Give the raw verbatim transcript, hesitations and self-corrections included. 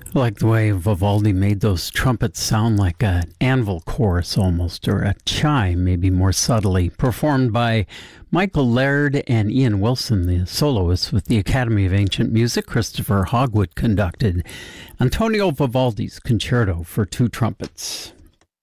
I like the way Vivaldi made those trumpets sound like an anvil chorus almost, or a chime, maybe more subtly, performed by Michael Laird and Ian Wilson, the soloists with the Academy of Ancient Music. Christopher Hogwood conducted Antonio Vivaldi's Concerto for Two Trumpets.